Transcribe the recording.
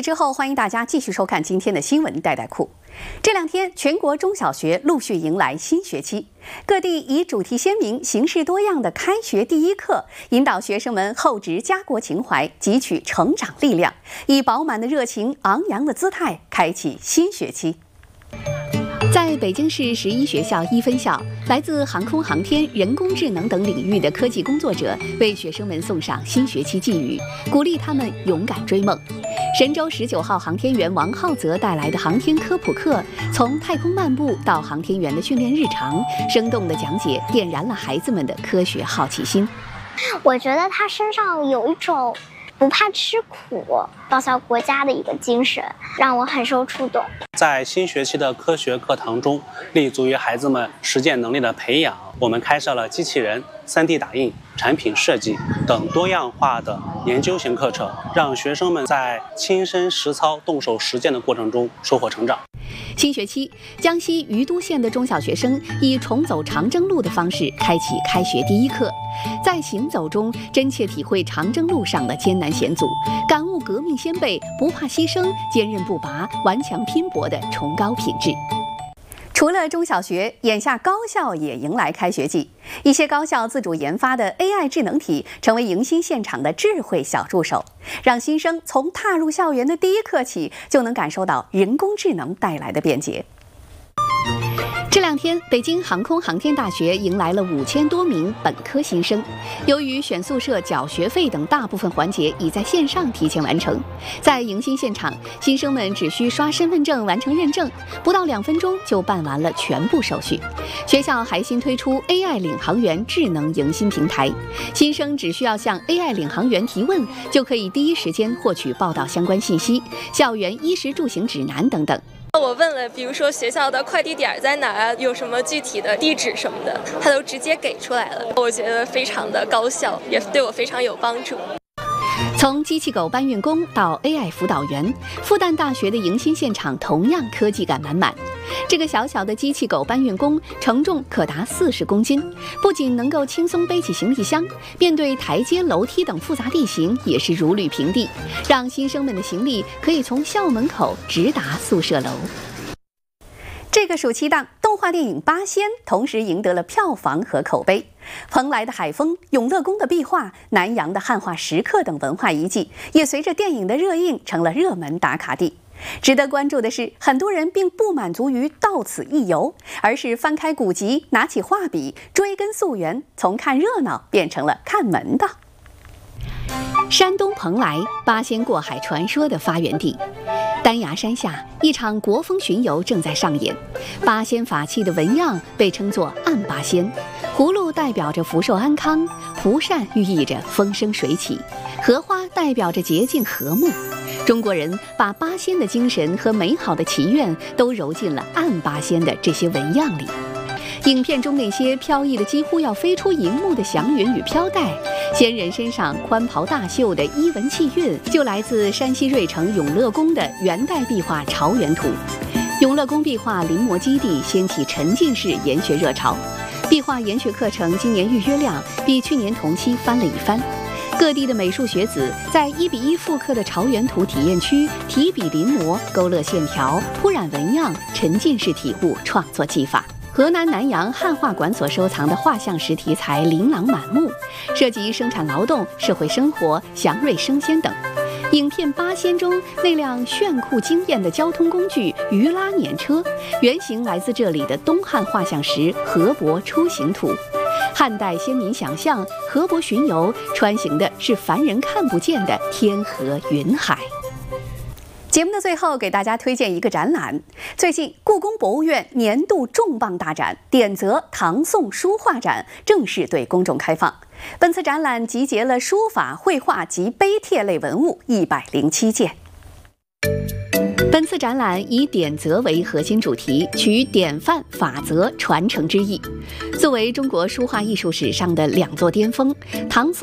息之后，欢迎大家继续收看今天的新闻带带库。这两天，全国中小学陆续迎来新学期，各地以主题鲜明、形式多样的开学第一课，引导学生们厚植家国情怀，汲取成长力量，以饱满的热情、昂扬的姿态，开启新学期。在北京市11学校1分校，来自航空航天、人工智能等领域的科技工作者为学生们送上新学期寄语，鼓励他们勇敢追梦。神舟19号航天员王浩泽带来的航天科普课，从太空漫步到航天员的训练日常，生动的讲解点燃了孩子们的科学好奇心。 我觉得他身上有一种不怕吃苦、报效国家的一个精神，让我很受触动。 在新学期的科学课堂中，立足于孩子们实践能力的培养，我们开设了机器人、3D 打印、产品设计等多样化的研究型课程，让学生们在亲身实操、动手实践的过程中收获成长。 新学期，江西余都县的中小学生以重走长征路的方式开启开学第一课，在行走中真切体会长征路上的艰难险阻，感悟革命先辈不怕牺牲、坚韧不拔、顽强拼搏的崇高品质。除了中小学，眼下高校也迎来开学季。一些高校自主研发的 AI 智能体成为迎新现场的智慧小助手，让新生从踏入校园的第一刻起就能感受到人工智能带来的便捷。这两天，北京航空航天大学迎来了5000多名本科新生。由于选宿舍、缴学费等大部分环节已在线上提前完成，在迎新现场，新生们只需刷身份证完成认证，不到2分钟就办完了全部手续。学校还新推出 AI 领航员智能迎新平台，新生只需要向 AI 领航员提问，就可以第一时间获取报道相关信息、校园衣食住行指南等等。 我问了，比如说学校的快递点在哪儿，有什么具体的地址什么的，他都直接给出来了。我觉得非常的高效，也对我非常有帮助。 从机器狗搬运工到 AI 辅导员，复旦大学的迎新现场同样科技感满满。这个小小的机器狗搬运工承重可达40公斤，不仅能够轻松背起行李箱，面对台阶、楼梯等复杂地形也是如履平地，让新生们的行李可以从校门口直达宿舍楼。这个暑期档，动画电影《八仙》同时赢得了票房和口碑。蓬莱的海风、永乐宫的壁画、南洋的汉画石刻等文化遗迹，也随着电影的热映成了热门打卡地。值得关注的是，很多人并不满足于到此一游，而是翻开古籍，拿起画笔，追根溯源，从看热闹变成了看门道。山东蓬莱，八仙过海传说的发源地。丹崖山下，一场国风巡游正在上演。八仙法器的纹样被称作暗八仙，葫芦代表着福寿安康，蒲扇寓意着风生水起，荷花代表着洁净和睦。中国人把八仙的精神和美好的祈愿都揉进了暗八仙的这些纹样里。影片中那些飘逸的几乎要飞出荧幕的祥云与飘带，仙人身上宽袍大袖的衣纹气韵，就来自山西芮城永乐宫的元代壁画《朝元图》。永乐宫壁画临摹基地掀起沉浸式研学热潮，壁画研学课程今年预约量比去年同期翻了一番。各地的美术学子在1:1复刻的朝元图体验区提笔临摹，勾勒线条，铺染纹样，沉浸式体悟创作技法。河南南阳汉画馆所收藏的画像石题材琳琅满目，涉及生产劳动、社会生活、祥瑞升仙等。影片《八仙》中那辆炫酷惊艳的交通工具鱼拉辇车，原型来自这里的东汉画像石河伯出行图。汉代先民想象，河伯巡游穿行的是凡人看不见的天河云海。节目的最后，给大家推荐一个展览。最近，故宫博物院年度重磅大展“典则唐宋书画展”正式对公众开放。本次展览集结了书法、绘画及碑帖类文物107件。本次展览以典则为核心主题，取典范、法则、传承之意。作为中国书画艺术史上的2座巅峰，唐宋